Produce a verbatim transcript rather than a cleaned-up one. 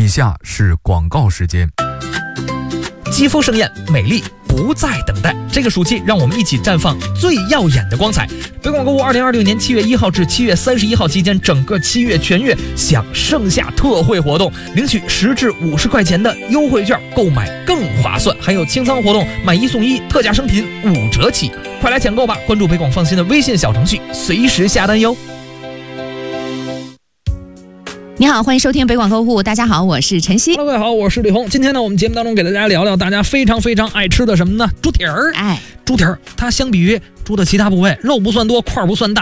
以下是广告时间。 肌肤盛艳，美丽不再等待。这个暑期，让我们一起绽放最耀眼的光彩。北广购物二零二六年七月一号至七月三十一号期间，整个七月全月享盛夏特惠活动，领取十至五十块钱的优惠券，购买更划算。还有清仓活动，买一送一，特价生品五折起，快来抢购吧！关注北广放心的微信小程序，随时下单哟。 你好，欢迎收听北广购物。大家好，我是晨曦。 各位好，我是李红。今天呢，我们节目当中给大家聊聊大家非常非常爱吃的什么呢？猪蹄儿。 哎， 猪蹄儿它相比于猪的其他部位，肉不算多，块不算大，